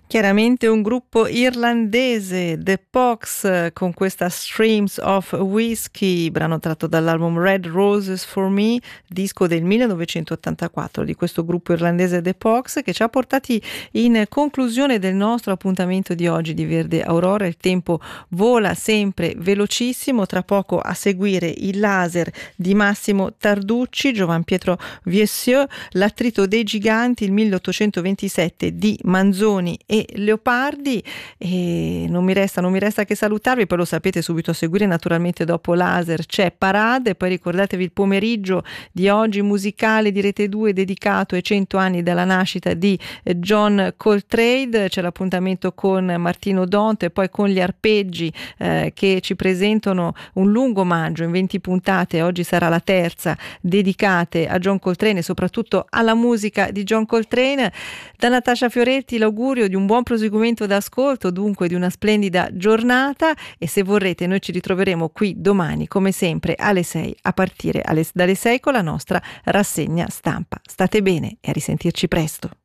Chiaramente un gruppo irlandese, The Pox, con questa Streams of Whiskey, brano tratto dall'album Red Roses for Me, disco del 1984 di questo gruppo irlandese The Pox, che ci ha portati in conclusione del nostro appuntamento di oggi di Verde Aurora. Il tempo vola sempre velocissimo, tra poco a seguire il laser di Massimo Tarducci, Giovan Pietro Viessieux, l'attrito dei giganti, il 1827 di Manzoni e Leopardi. E non mi resta che salutarvi, poi lo sapete, subito a seguire naturalmente dopo laser c'è Parade, poi ricordatevi il pomeriggio di oggi musicale di Rete 2 dedicato ai 100 anni dalla nascita di John Coltrane, c'è l'appuntamento con Martino Dante e poi con gli arpeggi che ci presentano un lungo omaggio in 20 puntate, oggi sarà la terza, dedicate a John Coltrane e soprattutto alla musica di John Coltrane. Da Natascia Fioretti l'augurio di un buon proseguimento d'ascolto, dunque di una splendida giornata, e se vorrete noi ci ritroveremo qui domani come sempre alle 6 a partire dalle 6 con la nostra rassegna stampa. State bene e a risentirci presto.